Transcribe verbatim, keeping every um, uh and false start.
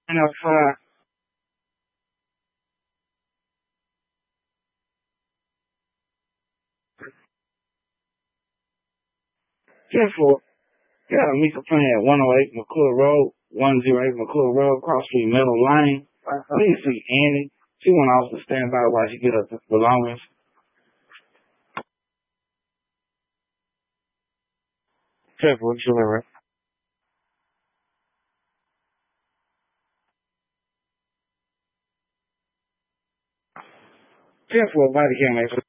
And if, uh, careful, yeah, meet the plan at one oh eight McClure Road, one oh eight McClure Road, cross street, Middle Lane. I need to see Annie. She went off to stand by while she get her belongings. Careful, deliver. Careful, body camera.